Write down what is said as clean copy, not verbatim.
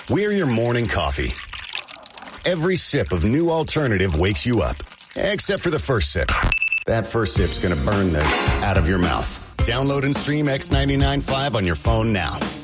We're your morning coffee. Every sip of New Alternative wakes you up, except for the first sip. That first sip's going to burn the out of your mouth. Download and stream X99.5 on your phone now.